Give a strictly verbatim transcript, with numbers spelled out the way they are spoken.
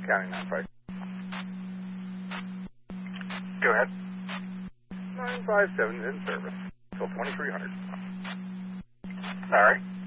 County nine five. Go ahead. nine five seven in service. Till twenty-three hundred. All right.